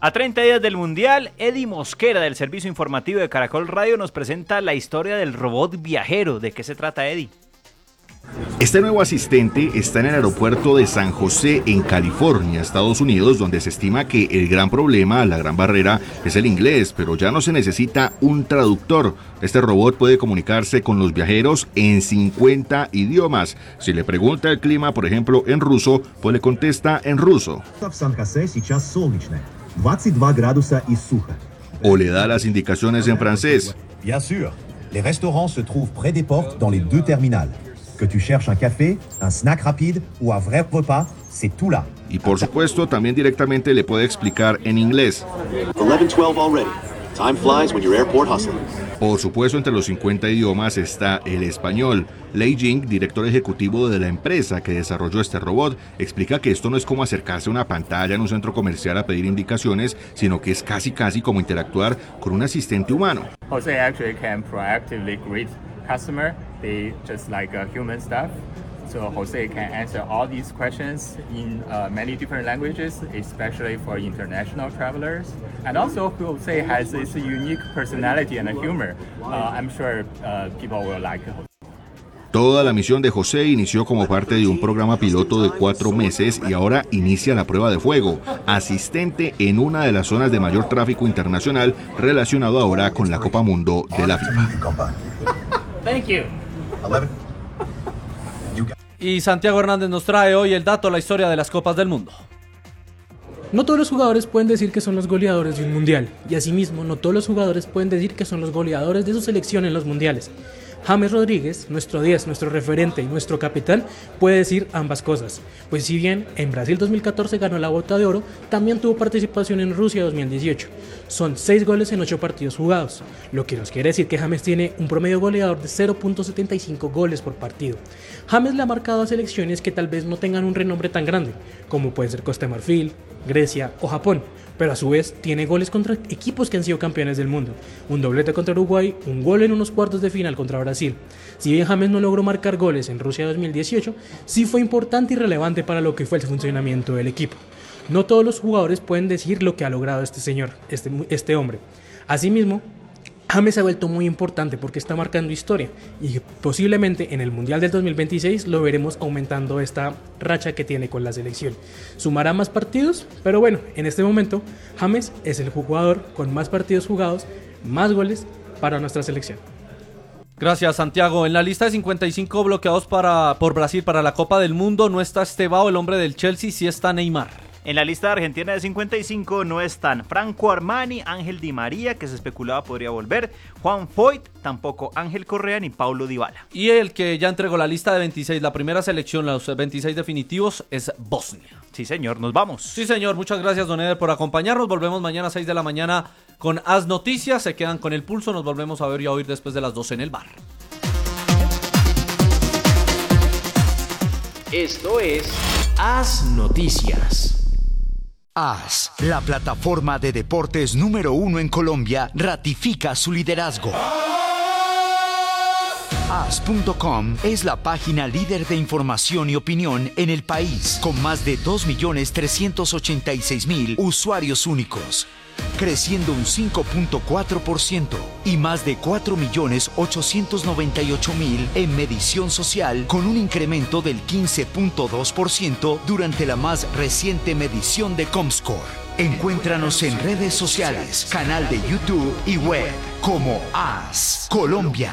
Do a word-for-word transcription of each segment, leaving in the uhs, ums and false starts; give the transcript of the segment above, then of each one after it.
A treinta días del Mundial, Eddie Mosquera del Servicio Informativo de Caracol Radio nos presenta la historia del robot viajero. ¿De qué se trata, Eddie? Este nuevo asistente está en el aeropuerto de San José, en California, Estados Unidos, donde se estima que el gran problema, la gran barrera, es el inglés, pero ya no se necesita un traductor. Este robot puede comunicarse con los viajeros en cincuenta idiomas. Si le pregunta el clima, por ejemplo, en ruso, pues le contesta en ruso. O le da las indicaciones en francés. Bien sûr, les restaurants se trouvent près des portes dans les deux terminales. Que tu cherches un café, un snack rapide ou un vrai repas, c'est tout là. Y por supuesto, también directamente le puede explicar en inglés. eleven twelve already. Time flies when you're airport hustling. Por supuesto, entre los cincuenta idiomas está el español. Lei Jing, director ejecutivo de la empresa que desarrolló este robot, explica que esto no es como acercarse a una pantalla en un centro comercial a pedir indicaciones, sino que es casi casi como interactuar con un asistente humano. Jose actually can proactively greet customer. They just like a human staff. So Jose can answer all these questions in uh, many different languages, especially for international travelers. And also Jose has this unique personality and a humor. Uh, I'm sure uh, people will like Jose. Toda la misión de José inició como parte de un programa piloto de cuatro meses y ahora inicia la prueba de fuego, asistente en una de las zonas de mayor tráfico internacional relacionado ahora con la Copa Mundo de la FIFA. Thank you. Y Santiago Hernández nos trae hoy el dato, la historia de las Copas del Mundo. No todos los jugadores pueden decir que son los goleadores de un mundial, y asimismo no todos los jugadores pueden decir que son los goleadores de su selección en los mundiales. James Rodríguez, nuestro diez, nuestro referente y nuestro capitán, puede decir ambas cosas, pues si bien en Brasil dos mil catorce ganó la Bota de Oro, también tuvo participación en Rusia dos mil dieciocho. Son seis goles en ocho partidos jugados, lo que nos quiere decir que James tiene un promedio goleador de cero punto setenta y cinco goles por partido. James le ha marcado a selecciones que tal vez no tengan un renombre tan grande, como pueden ser Costa de Marfil, Grecia o Japón, pero a su vez tiene goles contra equipos que han sido campeones del mundo, un doblete contra Uruguay, un gol en unos cuartos de final contra Brasil. Si bien James no logró marcar goles en Rusia dos mil dieciocho, sí fue importante y relevante para lo que fue el funcionamiento del equipo. No todos los jugadores pueden decir lo que ha logrado este señor, este, este hombre. Asimismo, James se ha vuelto muy importante porque está marcando historia y posiblemente en el Mundial del dos mil veintiséis lo veremos aumentando esta racha que tiene con la selección. Sumará más partidos, pero bueno, en este momento James es el jugador con más partidos jugados, más goles para nuestra selección. Gracias, Santiago. En la lista de cincuenta y cinco bloqueados para, por Brasil para la Copa del Mundo no está Estevao, el hombre del Chelsea, sí está Neymar. En la lista de Argentina de cincuenta y cinco no están Franco Armani, Ángel Di María, que se especulaba podría volver, Juan Foyt, tampoco Ángel Correa ni Paulo Dybala. Y el que ya entregó la lista de veintiséis, la primera selección, los veintiséis definitivos, es Bosnia. Sí, señor, nos vamos. Sí, señor, muchas gracias, don Eder, por acompañarnos. Volvemos mañana a seis de la mañana con As Noticias. Se quedan con el pulso, nos volvemos a ver y a oír después de las doce en el bar. Esto es As Noticias. AS, la plataforma de deportes número uno en Colombia, ratifica su liderazgo. as punto com es la página líder de información y opinión en el país, con más de dos millones trescientos ochenta y seis mil usuarios únicos, creciendo un cinco punto cuatro por ciento y más de cuatro millones ochocientos noventa y ocho mil en medición social, con un incremento del quince punto dos por ciento durante la más reciente medición de Comscore. Encuéntranos en redes sociales, canal de YouTube y web como AS Colombia.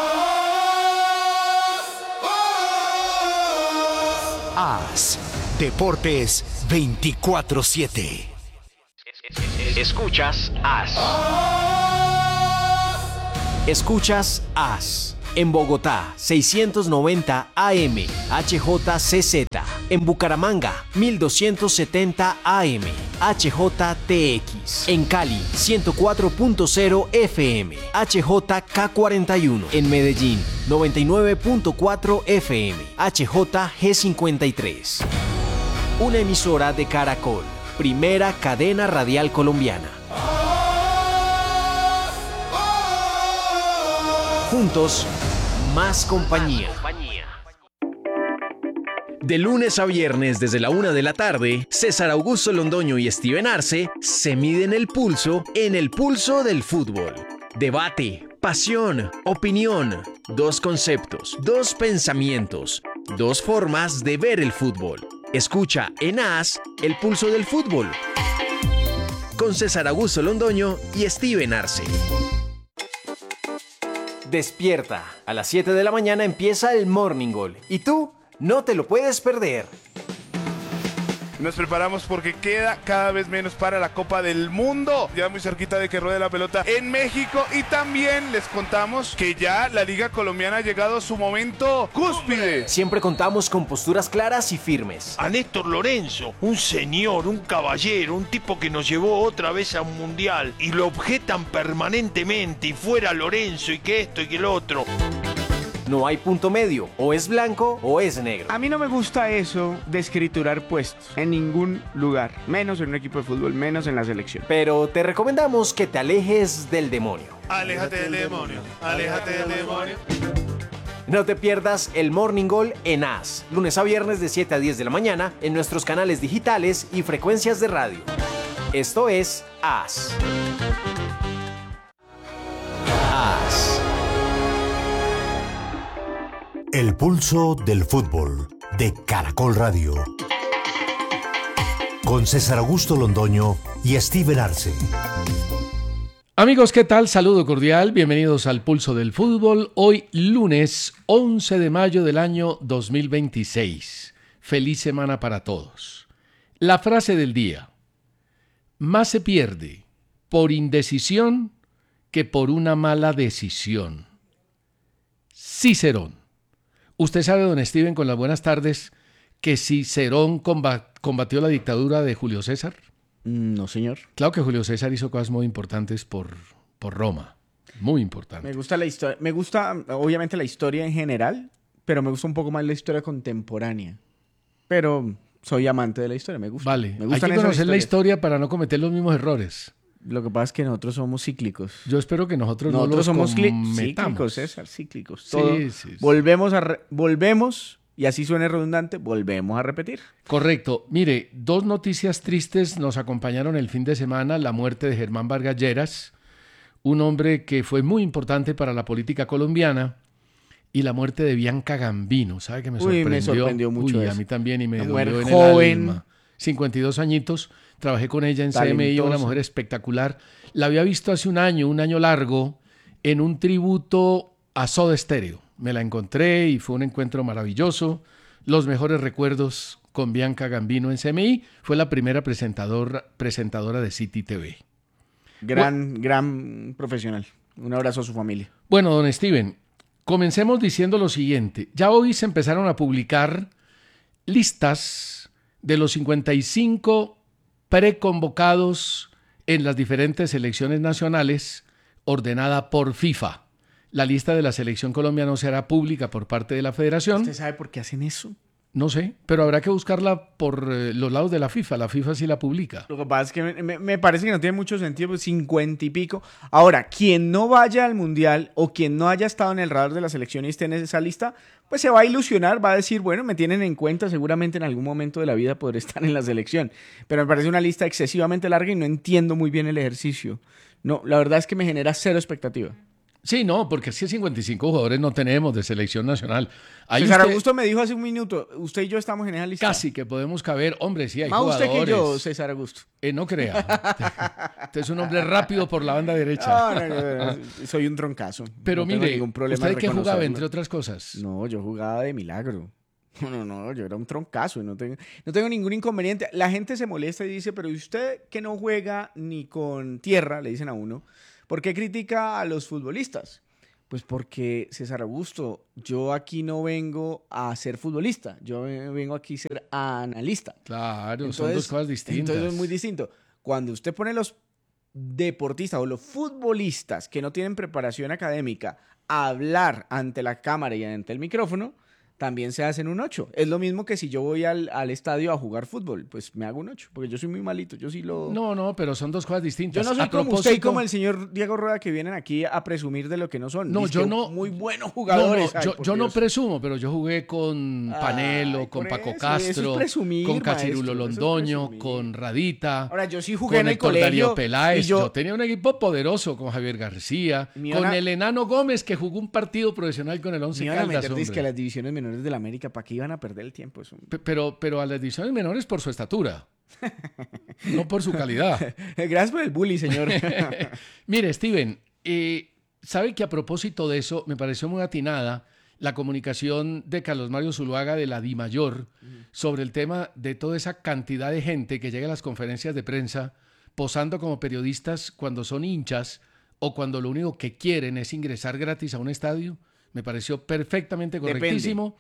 AS Deportes veinticuatro siete. Escuchas As. Escuchas As. En Bogotá, seiscientos noventa A M, H J C Z. En Bucaramanga, mil doscientos setenta A M, H J T X. En Cali, ciento cuatro punto cero F M, H J K cuarenta y uno. En Medellín, noventa y nueve punto cuatro F M, H J G cincuenta y tres. Una emisora de Caracol, primera cadena radial colombiana. Juntos, más compañía. De lunes a viernes desde la una de la tarde, César Augusto Londoño y Steven Arce se miden el pulso en el pulso del fútbol. Debate, pasión, opinión, dos conceptos, dos pensamientos, dos formas de ver el fútbol. Escucha en AS el pulso del fútbol con César Augusto Londoño y Steven Arce. Despierta. A las siete de la mañana empieza el Morning Goal. Y tú no te lo puedes perder. Nos preparamos porque queda cada vez menos para la Copa del Mundo. Ya muy cerquita de que ruede la pelota en México. Y también les contamos que ya la Liga Colombiana ha llegado a su momento cúspide. Siempre contamos con posturas claras y firmes. A Néstor Lorenzo, un señor, un caballero, un tipo que nos llevó otra vez a un mundial. Y lo objetan permanentemente. Y fuera Lorenzo y que esto y que lo otro. No hay punto medio, o es blanco o es negro. A mí no me gusta eso de escriturar puestos en ningún lugar, menos en un equipo de fútbol, menos en la selección. Pero te recomendamos que te alejes del demonio. Aléjate del demonio, aléjate del demonio. No te pierdas el Morning Goal en AS, lunes a viernes de siete a diez de la mañana en nuestros canales digitales y frecuencias de radio. Esto es AS. AS. El pulso del fútbol de Caracol Radio. Con César Augusto Londoño y Steven Arce. Amigos, ¿qué tal? Saludo cordial, bienvenidos al Pulso del Fútbol. Hoy lunes once de mayo del año dos mil veintiséis. Feliz semana para todos. La frase del día: más se pierde por indecisión que por una mala decisión. Cicerón. Usted sabe, don Steven, con las buenas tardes, que Cicerón combatió la dictadura de Julio César. No, señor. Claro que Julio César hizo cosas muy importantes por, por Roma. Muy importantes. Me gusta la historia. Me gusta, obviamente, la historia en general, pero me gusta un poco más la historia contemporánea. Pero soy amante de la historia, me gusta. Vale, me hay que conocer la historia para no cometer los mismos errores. Lo que pasa es que nosotros somos cíclicos. Yo espero que nosotros, nosotros no los somos cometamos. Cíclicos, César, cíclicos. Todo. Sí, sí, sí. Volvemos a re- volvemos, y así suene redundante, volvemos a repetir. Correcto. Mire, dos noticias tristes nos acompañaron el fin de semana. La muerte de Germán Vargas Lleras, un hombre que fue muy importante para la política colombiana, y la muerte de Bianca Gambino. ¿Sabe que me sorprendió? Uy, me sorprendió mucho Uy, eso. A mí también, y me Una dolió mujer en joven. el alma. cincuenta y dos añitos, trabajé con ella en Talentosa. C M I, una mujer espectacular. La había visto hace un año, un año largo, en un tributo a Soda Stereo. Me la encontré y fue un encuentro maravilloso. Los mejores recuerdos con Bianca Gambino en C M I. Fue la primera presentador, presentadora de City T V. Gran, bueno, gran profesional. Un abrazo a su familia. Bueno, don Steven, comencemos diciendo lo siguiente. Ya hoy se empezaron a publicar listas de los cincuenta y cinco preconvocados en las diferentes selecciones nacionales ordenada por FIFA. La lista de la selección colombiana no será pública por parte de la federación. ¿Usted sabe por qué hacen eso? No sé, pero habrá que buscarla por eh, los lados de la FIFA. La FIFA sí la publica. Lo que pasa es que me, me, me parece que no tiene mucho sentido, pues cincuenta y pico. Ahora, quien no vaya al Mundial o quien no haya estado en el radar de la selección y esté en esa lista, pues se va a ilusionar, va a decir, bueno, me tienen en cuenta, seguramente en algún momento de la vida podré estar en la selección. Pero me parece una lista excesivamente larga y no entiendo muy bien el ejercicio. No, la verdad es que me genera cero expectativa. Sí, no, porque es que cincuenta y cinco jugadores no tenemos de selección nacional. Ahí César usted, Augusto me dijo hace un minuto, usted y yo estamos en esa lista. Casi que podemos caber. Hombre, sí, hay Más jugadores. usted que yo, César Augusto. Eh, no crea. Usted es un hombre rápido por la banda derecha. No, no, no, no. Soy un troncazo. Pero no tengo mire, ningún problema ¿usted en de qué jugaba, reconocerlo. entre otras cosas? No, yo jugaba de milagro. No, no, no, yo era un troncazo y no tengo, no tengo ningún inconveniente. La gente se molesta y dice, pero ¿y usted que no juega ni con tierra? Le dicen a uno. ¿Por qué critica a los futbolistas? Pues porque, César Augusto, yo aquí no vengo a ser futbolista, yo vengo aquí a ser analista. Claro, entonces, son dos cosas distintas. Entonces es muy distinto. Cuando usted pone los deportistas o los futbolistas que no tienen preparación académica a hablar ante la cámara y ante el micrófono, también se hacen un ocho. Es lo mismo que si yo voy al, al estadio a jugar fútbol, pues me hago un ocho, porque yo soy muy malito, yo sí lo... No, no, pero son dos cosas distintas. Yo no soy A como propósito- usted y como el señor Diego Rueda que vienen aquí a presumir de lo que no son. No, Dizque yo no. Muy buenos No, jugadores. no, Ay, yo, por yo no Dios. presumo, pero yo jugué con Panelo, Ay, con por Paco eso, Castro, eso es presumir, con Cachirulo maestro, eso es Londoño, presumir. con Radita. Ahora, yo sí jugué con en el Héctor colegio Darío Peláez. y Yo... yo- tenía un equipo poderoso con Javier García, Me con iban a- el Enano Gómez que jugó un partido profesional con el Once Me iban a Caldas. meter dizque a hombre. las divisiones menores de la América, ¿para qué iban a perder el tiempo? Eso... Pe- Pero, pero a las divisiones menores por su estatura, no por su calidad. Gracias por el bully, señor. Mire, Steven, eh, sabe que a propósito de eso me pareció muy atinada la comunicación de Carlos Mario Zuluaga de la DIMAYOR sobre el tema de toda esa cantidad de gente que llega a las conferencias de prensa posando como periodistas cuando son hinchas o cuando lo único que quieren es ingresar gratis a un estadio. Me pareció perfectamente Depende. correctísimo.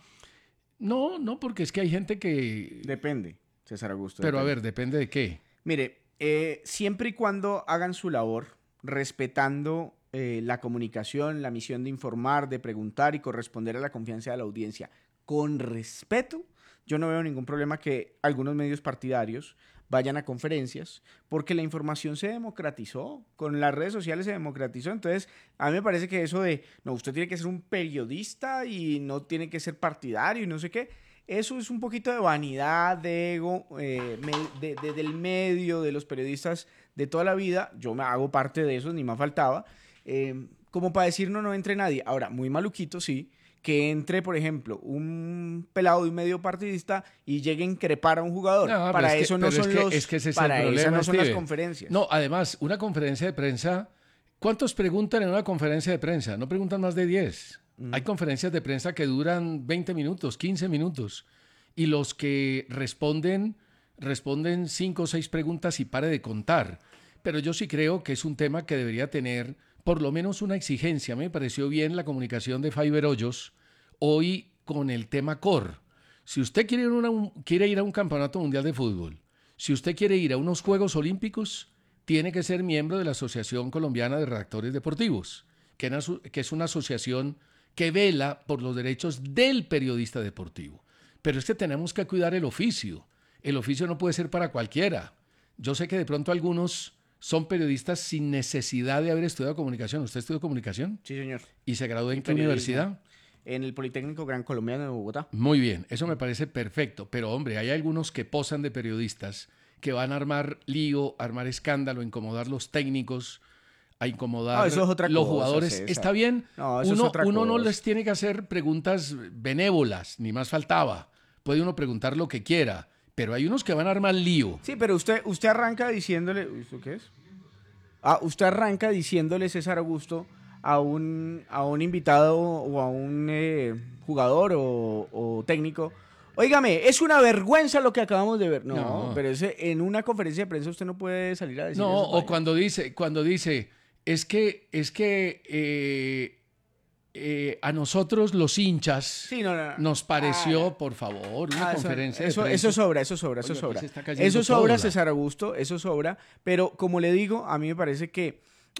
No, no, porque es que hay gente que... Depende, César Augusto. Pero a depende. ver, depende de qué. Mire, eh, siempre y cuando hagan su labor, respetando eh, la comunicación, la misión de informar, de preguntar y corresponder a la confianza de la audiencia, con respeto, yo no veo ningún problema que algunos medios partidarios vayan a conferencias, porque la información se democratizó, con las redes sociales se democratizó. Entonces, a mí me parece que eso de, no, usted tiene que ser un periodista y no tiene que ser partidario y no sé qué, eso es un poquito de vanidad, de ego, eh, me- de- de- del medio, de los periodistas de toda la vida. Yo me hago parte de eso, ni más faltaba. Eh, como para decir, no, no entre nadie. Ahora, muy maluquito, sí, que entre, por ejemplo, un pelado de un medio partidista y llegue a increpar a un jugador. No, pero para es que- eso no pero es son que- los, es que ese es el para problema, eso no son las Steven. conferencias. No, además, una conferencia de prensa, ¿cuántos preguntan en una conferencia de prensa? No preguntan más de diez. Mm. Hay conferencias de prensa que duran veinte minutos, quince minutos, y los que responden, responden cinco o seis preguntas y pare de contar. Pero yo sí creo que es un tema que debería tener por lo menos una exigencia. A mí me pareció bien la comunicación de Faiber Hoyos hoy con el tema C O R. Si usted quiere ir, a un, quiere ir a un campeonato mundial de fútbol, si usted quiere ir a unos Juegos Olímpicos, tiene que ser miembro de la Asociación Colombiana de Redactores Deportivos, que, na- que es una asociación que vela por los derechos del periodista deportivo. Pero es que tenemos que cuidar el oficio. El oficio no puede ser para cualquiera. Yo sé que de pronto algunos son periodistas sin necesidad de haber estudiado comunicación. ¿Usted estudió comunicación? Sí, señor. ¿Y se graduó en Y qué periodismo. universidad? En el Politécnico Gran Colombiano de Bogotá. Muy bien, eso me parece perfecto. Pero hombre, hay algunos que posan de periodistas que van a armar lío, armar escándalo, incomodar los técnicos, a incomodar No, eso es otra los cosa, jugadores. César. Está bien, No, eso es uno, otra uno no cosa. les tiene que hacer preguntas benévolas, ni más faltaba. Puede uno preguntar lo que quiera, pero hay unos que van a armar lío. Sí, pero usted, usted arranca diciéndole... Uy, ¿esto qué es? Ah, usted arranca diciéndole, César Augusto, a un, a un invitado o a un eh, jugador o, o técnico, óigame, es una vergüenza lo que acabamos de ver. No, No. pero ese, en una conferencia de prensa usted no puede salir a decir No, esas o vainas. cuando dice, cuando dice, es que, es que eh, eh, a nosotros los hinchas Sí, no, no, no. nos pareció, Ah, por favor, una Ah, eso- conferencia eso, de prensa. eso sobra, eso sobra, eso Oiga, sobra. pues se está cayendo Eso sobra, todo, la- César Augusto, eso sobra. Pero como le digo, a mí me parece que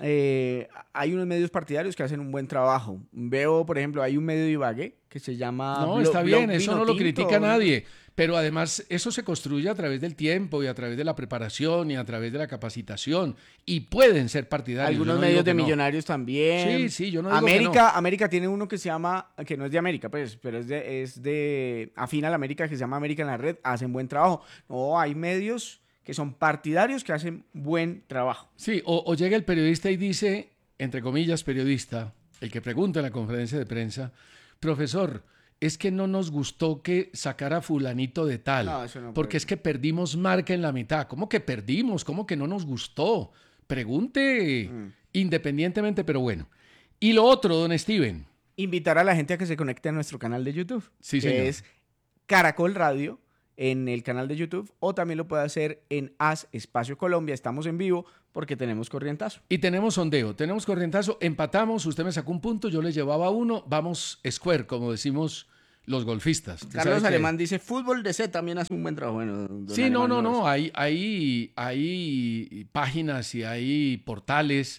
eh, hay unos medios partidarios que hacen un buen trabajo. Veo, por ejemplo, hay un medio de Ibagué que se llama... No, Blo- está bien, Blog eso Vino no lo Tinto. critica nadie, pero además eso se construye a través del tiempo y a través de la preparación y a través de la capacitación y pueden ser partidarios. Algunos yo no medios digo de que no. millonarios también. Sí, sí, yo no digo que América, no. América tiene uno que se llama, que no es de América, pues, pero es de, es de afín a la América, que se llama América en la Red, hacen buen trabajo. No, hay medios que son partidarios que hacen buen trabajo. Sí, o, o llega el periodista y dice, entre comillas, periodista, el que pregunta en la conferencia de prensa, profesor, es que no nos gustó que sacara fulanito de tal, No, eso no porque puede. es que perdimos marca en la mitad. ¿Cómo que perdimos? ¿Cómo que no nos gustó? Pregunte Mm. independientemente, pero bueno. Y lo otro, don Steven. Invitar a la gente a que se conecte a nuestro canal de YouTube. Sí, que señor. es Caracol Radio en el canal de YouTube, o también lo puede hacer en As Espacio Colombia. Estamos en vivo porque tenemos corrientazo. Y tenemos sondeo, tenemos corrientazo, empatamos, usted me sacó un punto, yo le llevaba uno, vamos square, como decimos los golfistas. Usted Carlos sabe que- Alemán dice, fútbol de C también hace un buen trabajo. Bueno, don Sí, no, Alemán no, lo no, hay, hay, hay páginas y hay portales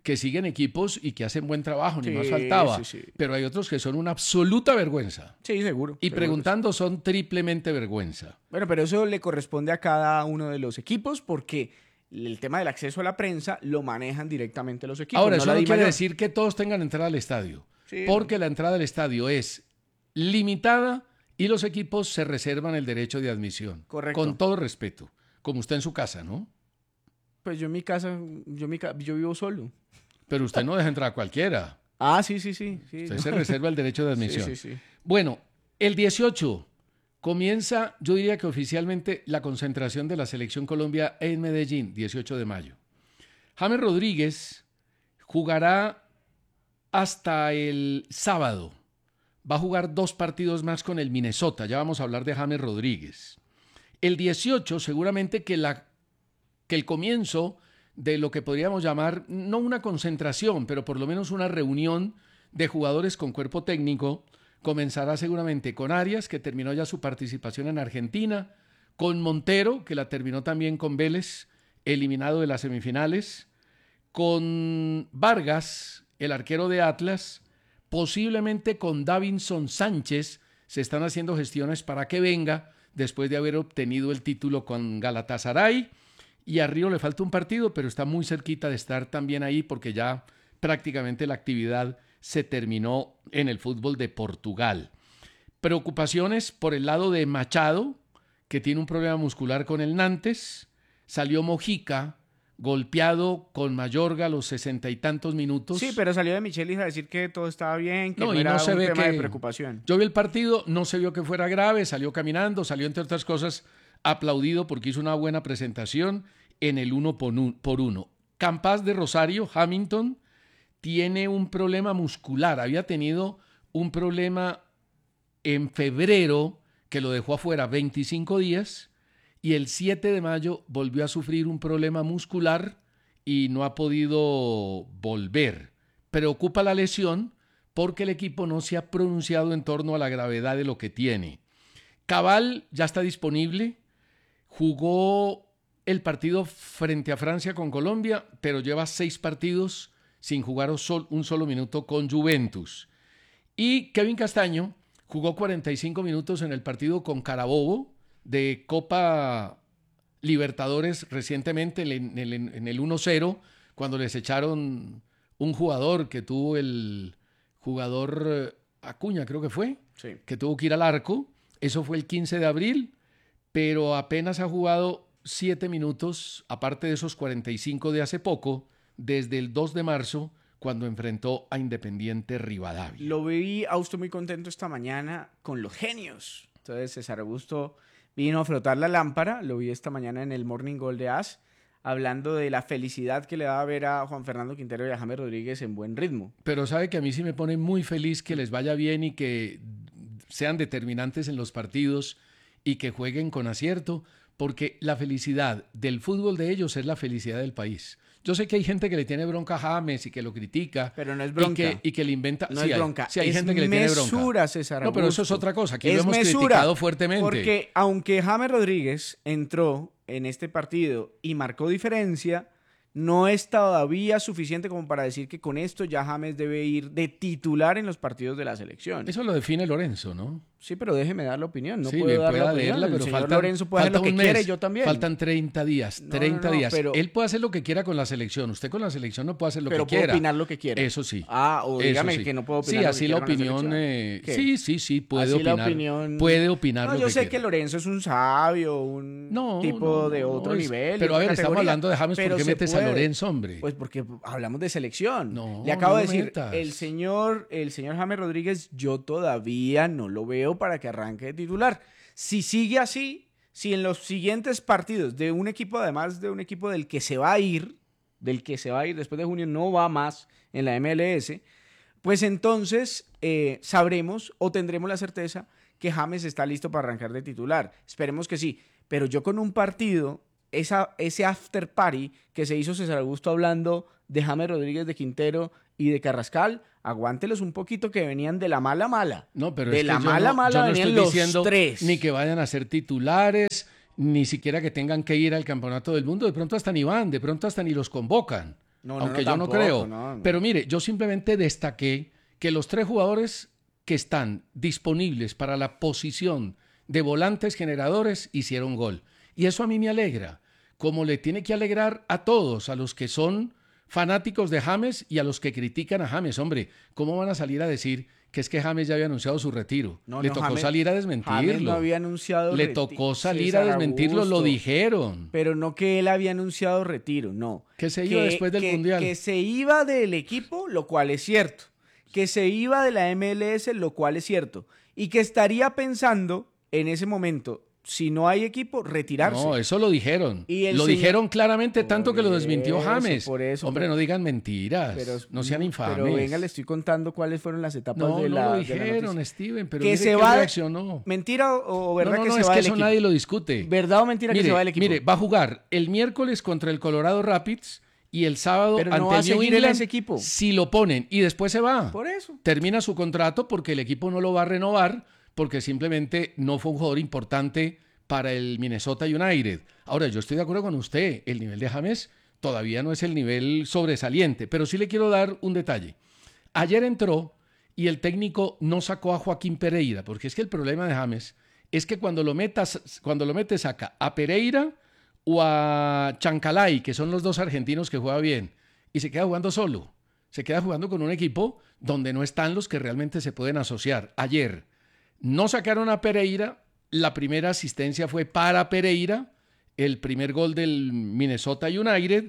que siguen equipos y que hacen buen trabajo, ni Sí, más faltaba. sí, sí. Pero hay otros que son una absoluta vergüenza. Sí, seguro. Y seguro preguntando son triplemente vergüenza. Bueno, pero eso le corresponde a cada uno de los equipos porque el tema del acceso a la prensa lo manejan directamente los equipos. Ahora, no eso la no quiere DIMAYOR. decir que todos tengan entrada al estadio. Sí. Porque la entrada al estadio es limitada y los equipos se reservan el derecho de admisión. Correcto. Con todo respeto. Como usted en su casa, ¿no? Pues yo en mi casa, yo, en mi ca- yo vivo solo. Pero usted no deja entrar a cualquiera. Ah, sí, sí, sí. sí. Usted se reserva el derecho de admisión. Sí, sí, sí. Bueno, el dieciocho comienza, yo diría que oficialmente, la concentración de la Selección Colombia en Medellín, dieciocho de mayo. James Rodríguez jugará hasta el sábado. Va a jugar dos partidos más con el Minnesota. Ya vamos a hablar de James Rodríguez. El dieciocho, seguramente que, la, que el comienzo de lo que podríamos llamar, no una concentración, pero por lo menos una reunión de jugadores con cuerpo técnico, comenzará seguramente con Arias, que terminó ya su participación en Argentina, con Montero, que la terminó también con Vélez, eliminado de las semifinales, con Vargas, el arquero de Atlas, posiblemente con Davinson Sánchez. Se están haciendo gestiones para que venga después de haber obtenido el título con Galatasaray. Y a Río le falta un partido, pero está muy cerquita de estar también ahí porque ya prácticamente la actividad se terminó en el fútbol de Portugal. Preocupaciones por el lado de Machado, que tiene un problema muscular con el Nantes. Salió Mojica, golpeado con Mayorga a los sesenta y tantos minutos. Sí, pero salió de Michelis a decir que todo estaba bien, que no, no y era no se un ve tema que, de preocupación. Yo vi el partido, no se vio que fuera grave, salió caminando, salió entre otras cosas aplaudido porque hizo una buena presentación en el uno por uno. Campas de Rosario, Hamilton, tiene un problema muscular. Había tenido un problema en febrero que lo dejó afuera veinticinco días y el siete de mayo volvió a sufrir un problema muscular y no ha podido volver. Preocupa la lesión porque el equipo no se ha pronunciado en torno a la gravedad de lo que tiene. Cabal ya está disponible. Jugó el partido frente a Francia con Colombia, pero lleva seis partidos sin jugar un solo minuto con Juventus. Y Kevin Castaño jugó cuarenta y cinco minutos en el partido con Carabobo de Copa Libertadores recientemente en el, en el uno cero, cuando les echaron un jugador que tuvo el jugador Acuña, creo que fue, sí. que tuvo que ir al arco. Eso fue el quince de abril, pero apenas ha jugado siete minutos, aparte de esos cuarenta y cinco de hace poco, desde el dos de marzo, cuando enfrentó a Independiente Rivadavia. Lo vi a usted muy contento esta mañana con los genios. Entonces César Augusto vino a frotar la lámpara, lo vi esta mañana en el Morning Goal de A S, hablando de la felicidad que le da ver a Juan Fernando Quintero y a James Rodríguez en buen ritmo. Pero sabe que a mí sí me pone muy feliz que les vaya bien y que sean determinantes en los partidos y que jueguen con acierto, porque la felicidad del fútbol de ellos es la felicidad del país. Yo sé que hay gente que le tiene bronca a James y que lo critica. Pero no es bronca. Y que, y que le inventa. No sí, es hay, bronca. Sí, hay es gente que le tiene bronca. mesura, César Augusto. No, pero eso es otra cosa. Aquí es lo hemos mesura, criticado fuertemente. Porque aunque James Rodríguez entró en este partido y marcó diferencia, no es todavía suficiente como para decir que con esto ya James debe ir de titular en los partidos de la selección. Eso lo define Lorenzo, ¿no? Sí, pero déjeme dar la opinión. No sí, puedo dar la opinión. leerla, pero el señor faltan, Lorenzo puede hacer lo que un quiere, mes, yo también. Faltan treinta días, No, treinta no, no, días. pero- Él puede hacer lo que quiera con la selección. Usted con la selección no puede hacer lo Pero que puedo quiera. opinar lo que quiera. Eso sí. Ah, o Eso dígame sí. que no puedo opinar Sí, lo que así la quiera con la opinión. selección. eh, ¿Qué? sí, sí, sí, puede Así la opinar. opinión- Puede opinar No, lo yo que sé quiera. que Lorenzo es un sabio, un No, tipo no, de no, otro es- nivel. pero a otra ver, estamos categoría. hablando de James, ¿por Pero qué se metes a puede. Lorenzo, hombre? Pues porque hablamos de selección. No, Le acabo no de lo decir, metas. el señor, el señor James Rodríguez, yo todavía no lo veo para que arranque de titular. Si sigue así, si en los siguientes partidos de un equipo, además de un equipo del que se va a ir, del que se va a ir después de junio, no va más en la M L S, pues entonces eh, sabremos o tendremos la certeza que James está listo para arrancar de titular. Esperemos que sí, pero yo con un partido, esa, ese after party que se hizo César Augusto hablando de James Rodríguez, de Quintero y de Carrascal, aguántelos un poquito que venían de la mala mala. No, pero de es que la yo mala no, mala yo no venían estoy los diciendo tres. ni que vayan a ser titulares, ni siquiera que tengan que ir al campeonato del mundo. De pronto hasta ni van, de pronto hasta ni los convocan. No, no, aunque no, yo tampoco, no creo. no, no. Pero mire, yo simplemente destaqué que los tres jugadores que están disponibles para la posición de volantes generadores hicieron gol. Y eso a mí me alegra, como le tiene que alegrar a todos, a los que son fanáticos de James y a los que critican a James. Hombre, ¿cómo van a salir a decir que es que James ya había anunciado su retiro? No, Le no, tocó James- salir a desmentirlo. James no había anunciado Le reti- tocó salir César a desmentirlo, lo Augusto. dijeron. Pero no que él había anunciado retiro, no. Que se iba después del que- Mundial. Que se iba del equipo, lo cual es cierto. Que se iba de la M L S, lo cual es cierto. Y que estaría pensando en ese momento, si no hay equipo, retirarse. No, eso lo dijeron. Y el Lo señor- dijeron claramente, tanto que lo desmintió eso, James. por eso, Hombre, pero- no digan mentiras. Pero- no sean infames. Pero venga, le estoy contando cuáles fueron las etapas No, de no la lo de la dijeron, noticia. Steven, pero que mire se que va de- reaccionó. ¿Mentira o, o verdad no, no, que no, se es va que del eso equipo? nadie lo discute. ¿Verdad o mentira mire, que se va del equipo? Mire, va a jugar el miércoles contra el Colorado Rapids y el sábado Pero no ante va a el New seguir en England ese equipo. si lo ponen y después se va. Por eso. Termina su contrato porque el equipo no lo va a renovar porque simplemente no fue un jugador importante para el Minnesota United. Ahora, yo estoy de acuerdo con usted, el nivel de James todavía no es el nivel sobresaliente, pero sí le quiero dar un detalle. Ayer entró y el técnico no sacó a Joaquín Pereira, porque es que el problema de James es que cuando lo metas, cuando lo metes saca a Pereira o a Chancalay, que son los dos argentinos que juegan bien, y se queda jugando solo. Se queda jugando con un equipo donde no están los que realmente se pueden asociar. Ayer no sacaron a Pereira, la primera asistencia fue para Pereira, el primer gol del Minnesota United,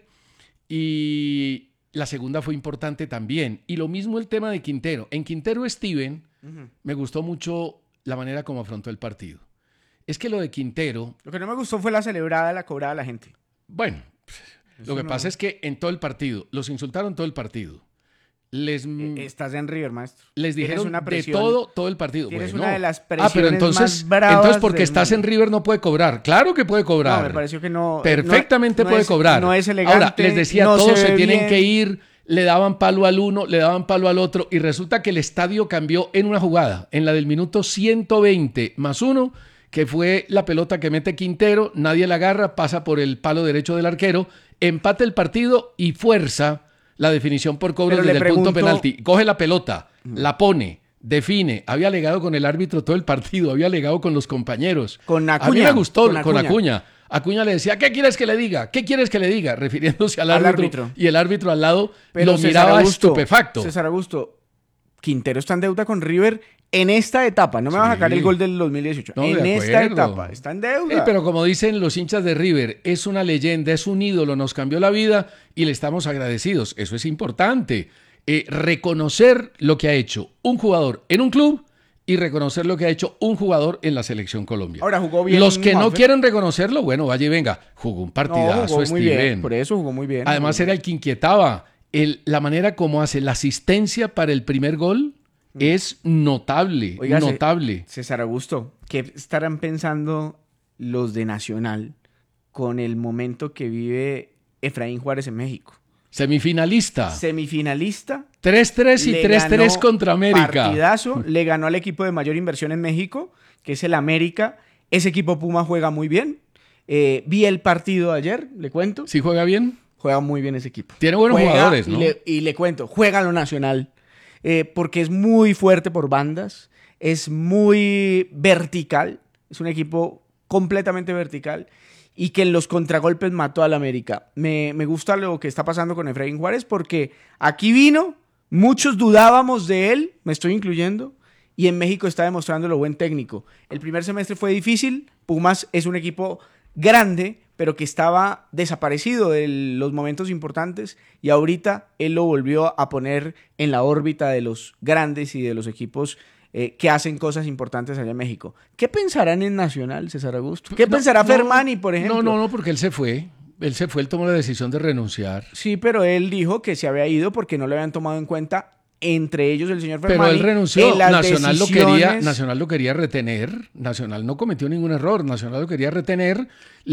y la segunda fue importante también. Y lo mismo el tema de Quintero. En Quintero, Steven, Ujú. me gustó mucho la manera como afrontó el partido. Es que lo de Quintero, Lo que no me gustó fue la celebrada, la cobrada a la gente. bueno, Eso lo que no- pasa es que en todo el partido, los insultaron todo el partido. Les, Estás en River, maestro. les Tienes dijeron una de presión. todo, todo el partido. Tienes Bueno. una de las Ah, pero presiones entonces, más bravas entonces porque del estás mundo. en River no puede cobrar. Claro que puede cobrar. No, me pareció que no- Perfectamente no- no puede es- cobrar. no es elegante, Ahora, les decía, no todos se se, ve tienen bien. que ir, le daban palo al uno, le daban palo al otro, y resulta que el estadio cambió en una jugada, en la del minuto ciento veinte más uno, que fue la pelota que mete Quintero, nadie la agarra, pasa por el palo derecho del arquero, empata el partido y fuerza la definición por cobro Pero desde le el punto pregunto- penalti. Coge la pelota, la pone, define, había alegado con el árbitro todo el partido, había alegado con los compañeros. Con A mí Acuña, me gustó con con Acuña. Acuña. Acuña le decía, ¿qué quieres que le diga? ¿Qué quieres que le diga? Refiriéndose al, Al árbitro, árbitro. Y el árbitro al lado Pero lo César miraba Augusto, estupefacto. César Augusto, Quintero está en deuda con River en esta etapa. No me va a sacar Sí. el gol del dos mil dieciocho. No, en de esta acuerdo. etapa. Está en deuda. Sí, pero como dicen los hinchas de River, es una leyenda, es un ídolo, nos cambió la vida y le estamos agradecidos. Eso es importante. Eh, reconocer lo que ha hecho un jugador en un club y reconocer lo que ha hecho un jugador en la Selección Colombia. Ahora jugó bien Los que no Juanfer. quieren reconocerlo, bueno, vaya y venga. Jugó un No, partidazo, jugó muy bien. Steven. Por eso jugó muy bien. Además era el que inquietaba. El, la manera como hace la asistencia para el primer gol es notable, Oiga, Ce- notable. César Augusto, ¿qué estarán pensando los de Nacional con el momento que vive Efraín Juárez en México? Semifinalista. Semifinalista. tres tres y le tres tres ganó contra América. Partidazo, le ganó al equipo de mayor inversión en México, que es el América. Ese equipo Puma juega muy bien. Eh, vi el partido ayer, le cuento. ¿Sí juega bien? Juega muy bien ese equipo. Tiene buenos Juega, jugadores, ¿no? Y le, y le cuento, juega lo Nacional, eh, porque es muy fuerte por bandas, es muy vertical, es un equipo completamente vertical y que en los contragolpes mató al América. Me, me gusta lo que está pasando con Efraín Juárez porque aquí vino, muchos dudábamos de él, me estoy incluyendo, y en México está demostrando lo buen técnico. El primer semestre fue difícil, Pumas es un equipo grande, pero que estaba desaparecido de los momentos importantes y ahorita él lo volvió a poner en la órbita de los grandes y de los equipos eh, que hacen cosas importantes allá en México. ¿Qué pensarán en Nacional, César Augusto? ¿Qué No, pensará no, Fermani, por ejemplo? No, no, no, porque él se fue. Él se fue, él tomó la decisión de renunciar. Sí, pero él dijo que se había ido porque no le habían tomado en cuenta, entre ellos el señor Pero Fermani. él renunció. en las Nacional lo, quería, decisiones- Nacional lo quería retener. Nacional no cometió ningún error. Nacional lo quería retener.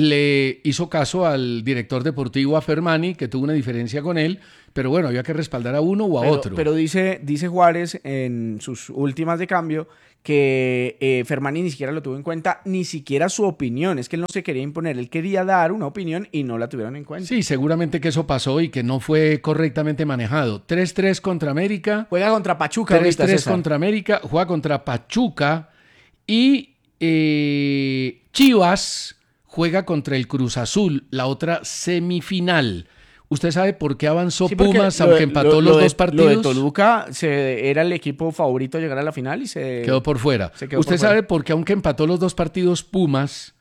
Le hizo caso al director deportivo, a Fermani, que tuvo una diferencia con él. Pero bueno, había que respaldar a uno o a pero, otro. Pero dice, dice Juárez en sus últimas de cambio que eh, Fermani ni siquiera lo tuvo en cuenta, ni siquiera su opinión. Es que él no se quería imponer, él quería dar una opinión y no la tuvieron en cuenta. Sí, seguramente que eso pasó y que no fue correctamente manejado. tres tres contra América. Juega contra Pachuca. tres tres contra América, juega contra Pachuca y eh, Chivas juega contra el Cruz Azul, la otra semifinal. ¿Usted sabe por qué avanzó sí, Pumas, lo, aunque empató lo, los lo dos de, partidos? Lo de Toluca se, era el equipo favorito a llegar a la final y se quedó por fuera. Se quedó ¿Usted por sabe fuera. por qué, aunque empató los dos partidos, Pumas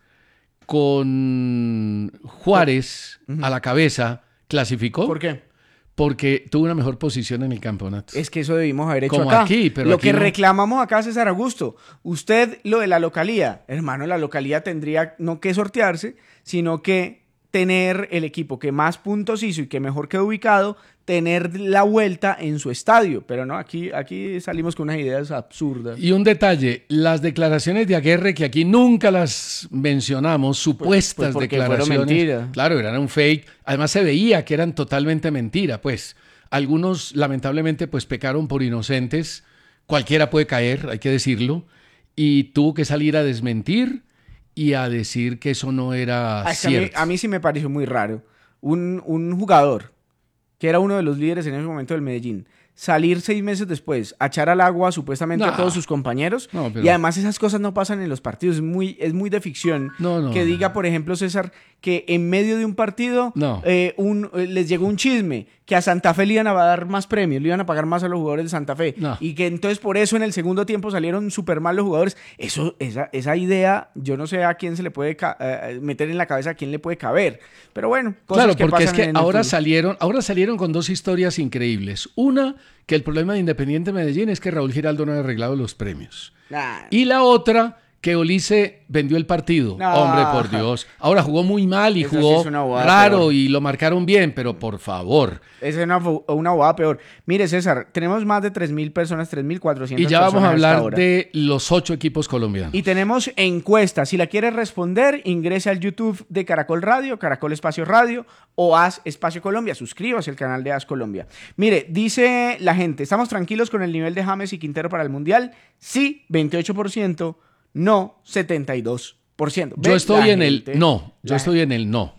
con Juárez uh-huh. a la cabeza clasificó? ¿Por qué? Porque tuvo una mejor posición en el campeonato. Es que eso debimos haber hecho Como acá. Aquí, pero lo aquí que no. reclamamos acá, César Augusto, usted lo de la localía, hermano, la localía tendría no que sortearse, sino que tener el equipo que más puntos hizo y que mejor quedó ubicado, tener la vuelta en su estadio. Pero no, aquí, aquí salimos con unas ideas absurdas. Y un detalle, las declaraciones de Aguerre, que aquí nunca las mencionamos, supuestas pues, pues declaraciones. Fueron mentira. Claro, eran un fake. Además se veía que eran totalmente mentira, pues. Algunos, lamentablemente, pues pecaron por inocentes. Cualquiera puede caer, hay que decirlo. Y tuvo que salir a desmentir y a decir que eso no era ah, cierto. A mí, a mí sí me pareció muy raro. Un, un jugador que era uno de los líderes en ese momento del Medellín, salir seis meses después a echar al agua supuestamente no. a todos sus compañeros. No, pero... Y además esas cosas no pasan en los partidos. Es muy, es muy de ficción no, no, que diga, no. por ejemplo, César, que en medio de un partido no. eh, un, eh, les llegó un chisme que a Santa Fe le iban a dar más premios, le iban a pagar más a los jugadores de Santa Fe. No. Y que entonces por eso en el segundo tiempo salieron súper mal los jugadores. Eso, esa, esa idea, yo no sé a quién se le puede ca- eh, meter en la cabeza, a quién le puede caber. Pero bueno, cosas claro, que porque pasan es que en ahora el salieron, ahora salieron con dos historias increíbles. Una, que el problema de Independiente Medellín es que Raúl Giraldo no ha arreglado los premios. Nah. Y la otra, que Olise vendió el partido. No. Hombre, por Dios. Ahora jugó muy mal y Esa jugó sí es una bobada raro peor. y lo marcaron bien, pero por favor. Esa es una, una bobada peor. Mire, César, tenemos más de tres mil personas, tres mil cuatrocientas Y ya personas vamos a hablar hora. de los ocho equipos colombianos. Y tenemos encuestas. Si la quiere responder, ingrese al YouTube de Caracol Radio, Caracol Espacio Radio o As Espacio Colombia. Suscríbase al canal de As Colombia. Mire, dice la gente, ¿estamos tranquilos con el nivel de James y Quintero para el Mundial? Sí, veintiocho por ciento. No, setenta y dos por ciento. Yo estoy La en gente, el no. Yo la estoy en el no.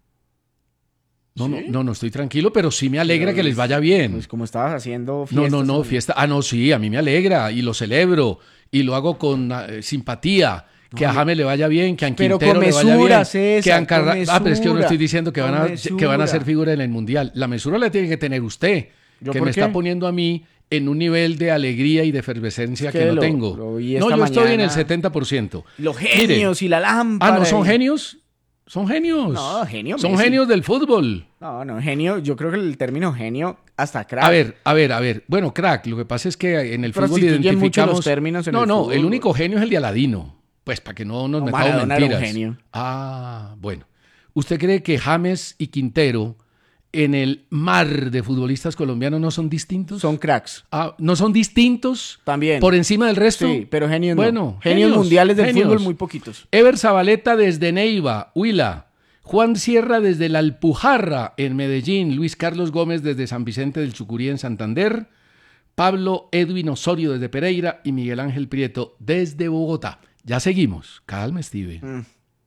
No, ¿Sí? no, no, no estoy tranquilo, pero sí me alegra Pero que les es- vaya bien. Pues como estabas haciendo No, fiestas. no, no, también. fiesta. Ah, no, sí, a mí me alegra y lo celebro y lo hago con eh, simpatía. Que a James le vaya bien, que a Pero Quintero con le vaya mesura, bien. César, que a Ancarra- con Ah, pero es que yo no mesura, estoy diciendo que van, con a, mesura. que van a ser figura en el Mundial. La mesura la tiene que tener usted, ¿Yo que por me qué? está poniendo a mí en un nivel de alegría y de efervescencia Es que, que no lo- tengo. lo vi No, esta yo estoy en el mañana. setenta por ciento. Los Mire, genios y la lámpara. Ah, ¿no son y- genios? Son genios. No, genio Son Messi. genios del fútbol. No, no, genio. Yo creo que el término genio hasta crack. A ver, a ver, a ver. Bueno, crack, lo que pasa es que en el fútbol Prostituyen mucho identificamos... los términos en no, el no, fútbol. el único genio es el de Aladino. Pues para que no nos No, metamos Maradona era un mentiras. genio. Ah, bueno. ¿Usted cree que James y Quintero en el mar de futbolistas colombianos no son distintos? Son cracks. Ah, ¿no son distintos? También. ¿Por encima del resto? Sí, pero genios no. Bueno, Genios mundiales del genios. fútbol muy poquitos. Ever Zabaleta desde Neiva, Huila. Juan Sierra desde la Alpujarra en Medellín. Luis Carlos Gómez desde San Vicente del Chucurí en Santander. Pablo Edwin Osorio desde Pereira y Miguel Ángel Prieto desde Bogotá. Ya seguimos. Calma, Steve. Mm.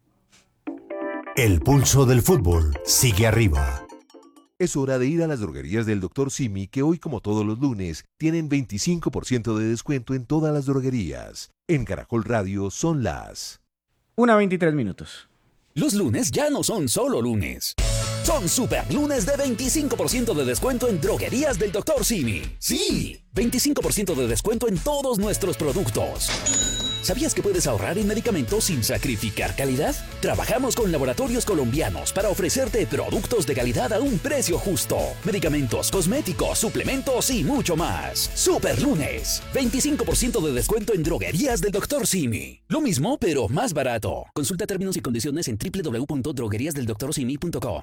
El pulso del fútbol sigue arriba. Es hora de ir a las droguerías del doctor Simi, que hoy, como todos los lunes, tienen veinticinco por ciento de descuento en todas las droguerías. En Caracol Radio son las una veintitrés minutos. Los lunes ya no son solo lunes. Son super lunes de veinticinco por ciento de descuento en droguerías del doctor Simi. Sí, veinticinco por ciento de descuento en todos nuestros productos. ¿Sabías que puedes ahorrar en medicamentos sin sacrificar calidad? Trabajamos con laboratorios colombianos para ofrecerte productos de calidad a un precio justo. Medicamentos, cosméticos, suplementos y mucho más. Super lunes. veinticinco por ciento de descuento en droguerías del doctor Simi. Lo mismo, pero más barato. Consulta términos y condiciones en doble u doble u doble u punto droguerías del doctor simi punto co.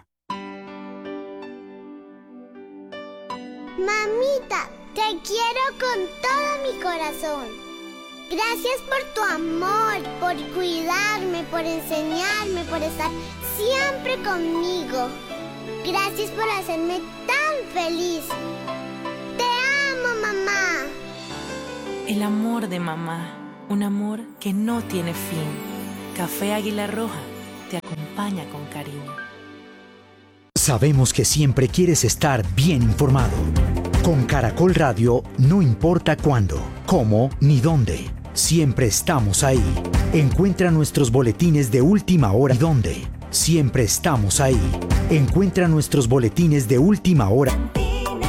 Mamita, te quiero con todo mi corazón. Gracias por tu amor, por cuidarme, por enseñarme, por estar siempre conmigo. Gracias por hacerme tan feliz. Te amo, mamá. El amor de mamá Un amor que no tiene fin. Café Águila Roja te acompaña con cariño. Sabemos que siempre quieres estar bien informado. Con Caracol Radio, no importa cuándo, cómo ni dónde. Siempre estamos ahí. Encuentra nuestros boletines de última hora. ¿Y dónde? Siempre estamos ahí. Encuentra nuestros boletines de última hora.